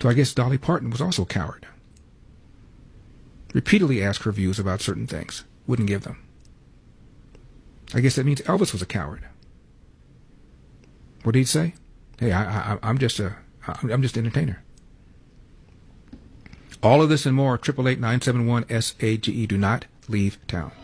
So I guess Dolly Parton was also a coward. Repeatedly asked her views about certain things. Wouldn't give them. I guess that means Elvis was a coward. What did he say? Hey, I'm just an entertainer. All of this and more, 888-971-SAGE. Do not leave town.